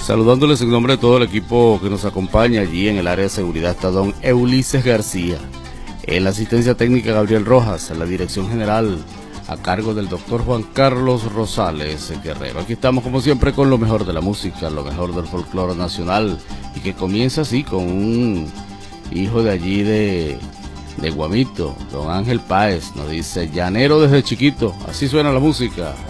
Saludándoles en nombre de todo el equipo que nos acompaña allí en el área de seguridad está don Ulises García, en la asistencia técnica Gabriel Rojas, en la dirección general a cargo del doctor Juan Carlos Rosales Guerrero. Aquí estamos como siempre con lo mejor de la música, lo mejor del folclore nacional, y que comienza así con un hijo de allí de Guamito, don Ángel Páez, nos dice: llanero desde chiquito, así suena la música